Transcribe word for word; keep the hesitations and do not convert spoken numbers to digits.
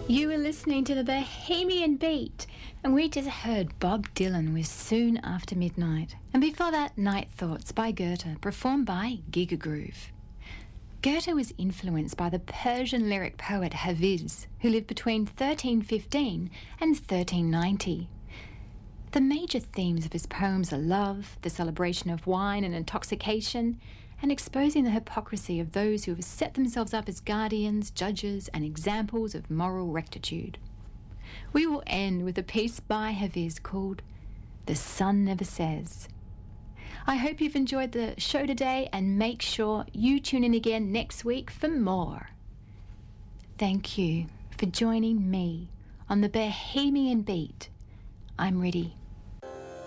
You were listening to the Bohemian Beat, and we just heard Bob Dylan with Soon After Midnight. And before that, Night Thoughts by Goethe, performed by Giga Groove. Goethe was influenced by the Persian lyric poet Hafiz, who lived between thirteen fifteen and thirteen ninety. The major themes of his poems are love, the celebration of wine and intoxication, and exposing the hypocrisy of those who have set themselves up as guardians, judges, and examples of moral rectitude. We will end with a piece by Hafiz called The Sun Never Says. I hope you've enjoyed the show today, and make sure you tune in again next week for more. Thank you for joining me on the Bohemian Beat. I'm ready